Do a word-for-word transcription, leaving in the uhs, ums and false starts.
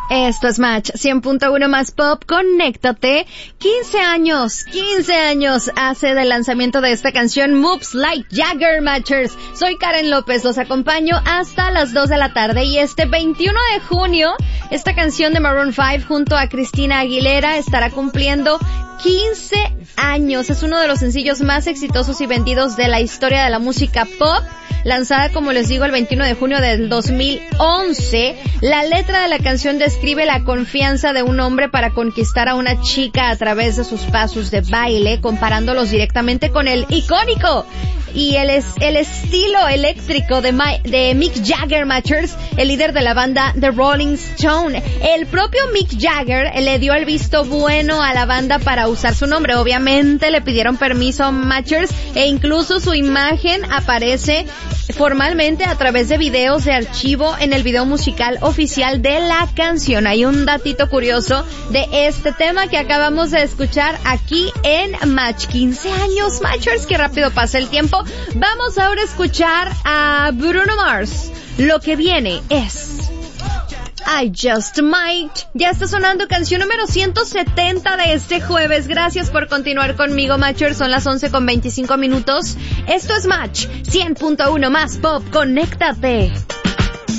Esto es Match cien punto uno más Pop, conéctate. quince años, quince años hace del lanzamiento de esta canción Moves Like Jagger, Matchers. Soy Karen López, los acompaño hasta las dos de la tarde y este veintiuno de junio, esta canción de Maroon cinco junto a Cristina Aguilera estará cumpliendo quince años. Es uno de los sencillos más exitosos y vendidos de la historia de la música pop. Lanzada, como les digo, el veintiuno de junio del dos mil once, la letra de la canción describe la confianza de un hombre para conquistar a una chica a través de sus pasos de baile, comparándolos directamente con el icónico y el, es, el estilo eléctrico de, My, de Mick Jagger, Matchers, el líder de la banda The Rolling Stone. El propio Mick Jagger le dio el visto bueno a la banda para usar su nombre. Obviamente le pidieron permiso, Matchers, e incluso su imagen aparece formalmente a través de videos de archivo en el video musical oficial de la canción. Hay un datito curioso de este tema que acabamos de escuchar aquí en Match. quince años, Matchers, qué rápido pasa el tiempo. Vamos ahora a escuchar a Bruno Mars. Lo que viene es I Just Might. Ya está sonando canción número ciento setenta de este jueves. Gracias por continuar conmigo, Matchers. Son las once con veinticinco minutos. Esto es Match cien punto uno más Pop. Conéctate.